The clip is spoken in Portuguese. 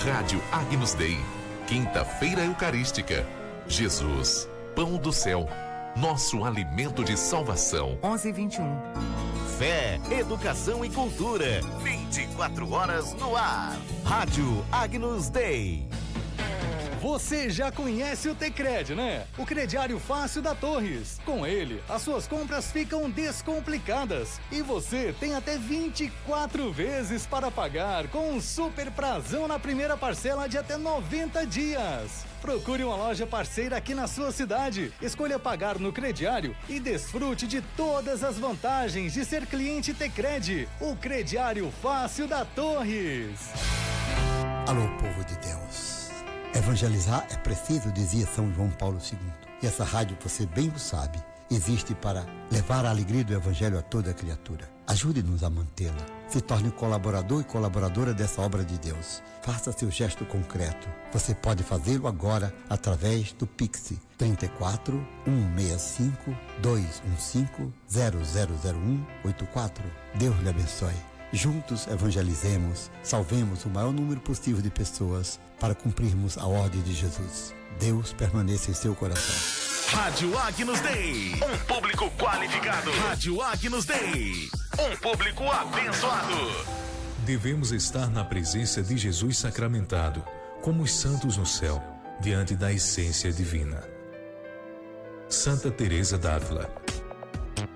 Rádio Agnus Dei, quinta-feira eucarística. Jesus, pão do céu, nosso alimento de salvação. 11h21. Fé, educação e cultura. 24 horas no ar. Rádio Agnus Dei. Você já conhece o Tecred, né? O crediário fácil da Torres. Com ele, as suas compras ficam descomplicadas e você tem até 24 vezes para pagar com um super prazão na primeira parcela de até 90 dias. Procure uma loja parceira aqui na sua cidade. Escolha pagar no crediário e desfrute de todas as vantagens de ser cliente Tecred. O crediário fácil da Torres. Alô, povo de Deus. Evangelizar é preciso, dizia São João Paulo II. E essa rádio, você bem o sabe, existe para levar a alegria do Evangelho a toda criatura. Ajude-nos a mantê-la. Se torne colaborador e colaboradora dessa obra de Deus. Faça seu gesto concreto. Você pode fazê-lo agora através do Pix 34 165 215 0001 84. Deus lhe abençoe. Juntos evangelizemos, salvemos o maior número possível de pessoas para cumprirmos a ordem de Jesus. Deus permaneça em seu coração. Rádio Agnus Dei, um público qualificado. Rádio Agnus Dei, um público abençoado. Devemos estar na presença de Jesus sacramentado, como os santos no céu, diante da essência divina. Santa Teresa d'Ávila.